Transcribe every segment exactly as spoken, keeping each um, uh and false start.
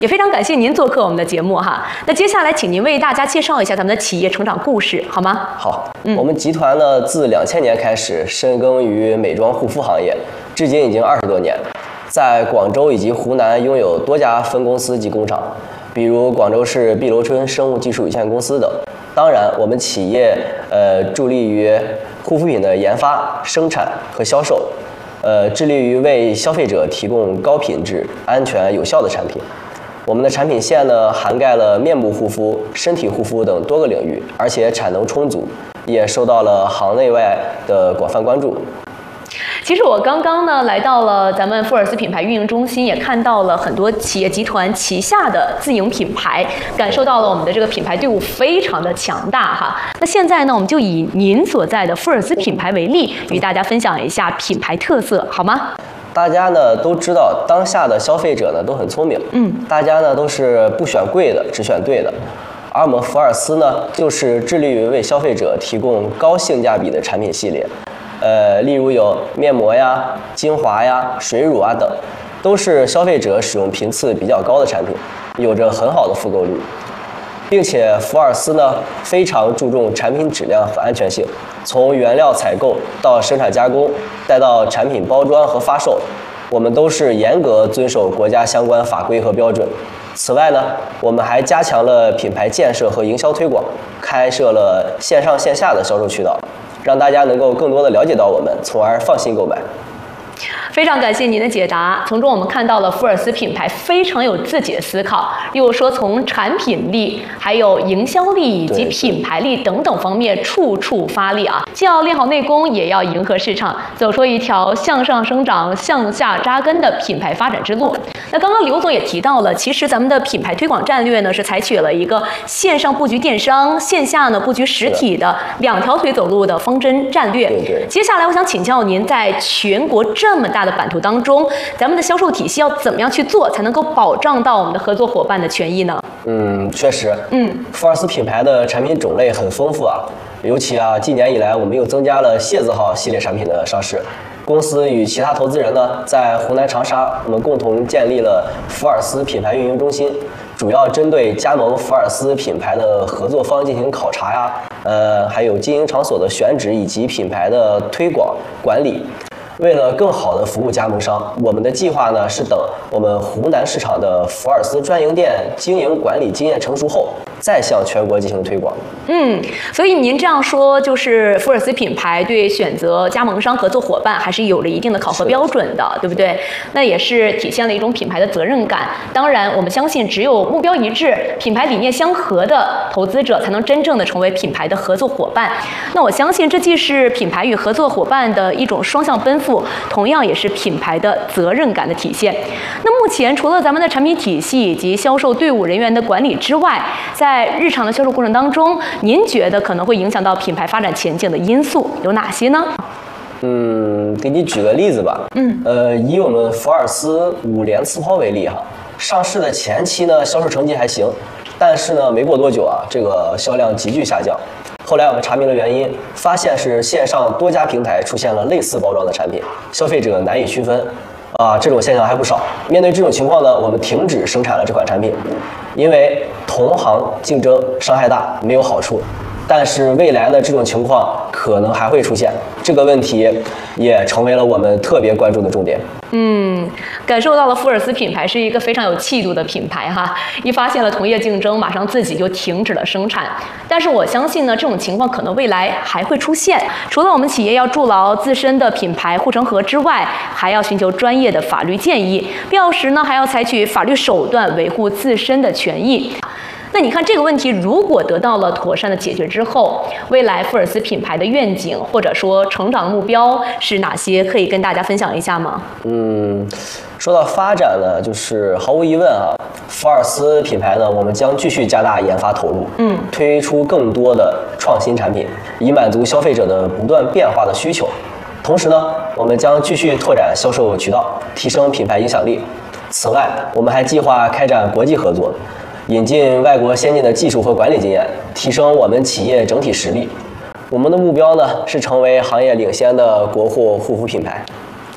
也非常感谢您做客我们的节目哈。那接下来，请您为大家介绍一下咱们的企业成长故事，好吗？ 好，嗯、我们集团呢自两千年开始深耕于美妆护肤行业，至今已经二十多年，在广州以及湖南拥有多家分公司及工厂，比如广州市碧螺春生物技术有限公司等。当然，我们企业呃致力于护肤品的研发、生产和销售，呃，致力于为消费者提供高品质、安全、有效的产品。我们的产品线呢，涵盖了面部护肤、身体护肤等多个领域，而且产能充足，也受到了行内外的广泛关注。 其实我刚刚呢来到了咱们富尔斯品牌运营中心，也看到了很多企业集团旗下的自营品牌，感受到了我们的这个品牌队伍非常的强大哈。那现在呢，我们就以您所在的富尔斯品牌为例，与大家分享一下品牌特色，好吗？ 大家呢都知道，当下的消费者呢都很聪明，嗯，大家呢都是不选贵的，只选对的。而我们福尔斯呢，就是致力于为消费者提供高性价比的产品系列。呃，例如有面膜呀、精华呀、水乳啊等，都是消费者使用频次比较高的产品，有着很好的复购率。并且福尔斯呢非常注重产品质量和安全性，从原料采购到生产加工，再到产品包装和发售，我们都是严格遵守国家相关法规和标准。此外呢，我们还加强了品牌建设和营销推广，开设了线上线下的销售渠道，让大家能够更多的了解到我们，从而放心购买。 非常感谢您的解答，从中我们看到了富尔斯品牌非常有自己的思考，例如说从产品力、还有营销力以及品牌力等等方面处处发力啊，既要练好内功，也要迎合市场，走出一条向上生长、向下扎根的品牌发展之路。那刚刚刘总也提到了，其实咱们的品牌推广战略呢是采取了一个线上布局电商、线下呢布局实体的两条腿走路的方针战略。 对对。 接下来我想请教您，在全国这么大的版图当中，咱们的销售体系要怎么样去做，才能够保障到我们的合作伙伴的权益呢？ 嗯，确实， 嗯， 福尔斯品牌的产品种类很丰富啊，尤其啊，近年以来我们又增加了蟹字号系列产品的上市。公司与其他投资人呢，在湖南长沙，我们共同建立了福尔斯品牌运营中心，主要针对加盟福尔斯品牌的合作方进行考察呀，呃，还有经营场所的选址以及品牌的推广管理。为了更好的服务加盟商，我们的计划呢是等我们湖南市场的福尔斯专营店经营管理经验成熟后，再向全国进行推广。 嗯，所以您这样说，就是福尔斯品牌对选择加盟商合作伙伴还是有着一定的考核标准的，对不对？那也是体现了一种品牌的责任感。当然，我们相信只有目标一致、品牌理念相合的投资者，才能真正的成为品牌的合作伙伴。那我相信，这既是品牌与合作伙伴的一种双向奔赴，同样也是品牌的责任感的体现。那目前除了咱们的产品体系以及销售队伍人员的管理之外，在日常的销售过程当中，您觉得可能会影响到品牌发展前景的因素有哪些呢？ 嗯，给你举个例子吧。嗯，呃，以我们福尔斯五联刺抛为例哈，上市的前期呢，销售成绩还行，但是呢，没过多久啊，这个销量急剧下降。后来我们查明了原因，发现是线上多家平台出现了类似包装的产品，消费者难以区分。啊，这种现象还不少。面对这种情况呢，我们停止生产了这款产品，因为同行竞争伤害大，没有好处。但是未来的这种情况可能还会出现，这个问题也成为了我们特别关注的重点。 嗯，感受到了福尔斯品牌是一个非常有气度的品牌哈，一发现了同业竞争，马上自己就停止了生产。但是我相信呢，这种情况可能未来还会出现。除了我们企业要筑牢自身的品牌护城河之外，还要寻求专业的法律建议，必要时呢还要采取法律手段维护自身的权益。那你看这个问题，如果得到了妥善的解决之后，未来福尔斯品牌的愿景或者说成长的目标是哪些？可以跟大家分享一下吗？ 嗯，说到发展呢，就是毫无疑问啊，福尔斯品牌呢，我们将继续加大研发投入，嗯，推出更多的创新产品，以满足消费者的不断变化的需求。同时呢，我们将继续拓展销售渠道，提升品牌影响力。此外，我们还计划开展国际合作，引进外国先进的技术和管理经验，提升我们企业整体实力。我们的目标呢是成为行业领先的国货护肤品牌。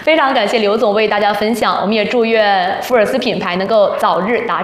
非常感谢刘总为大家分享，我们也祝愿福尔斯品牌能够早日达